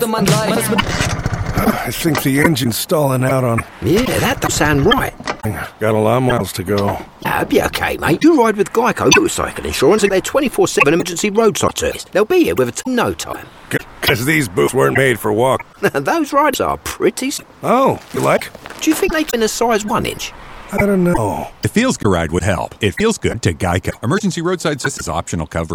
I think the engine's stalling out on. Yeah, that does sound right. Got a lot of miles to go. That'll be okay, mate. You ride with Geico Motorcycle Insurance and their 24/7 emergency roadside service. They'll be here with it in no time. Because these boots weren't made for walk. Those riders are pretty... Oh, you like? Do you think they fit in a size 1 inch? I don't know. It feels good ride would help. It feels good to Geico. Emergency roadside assistance is optional cover.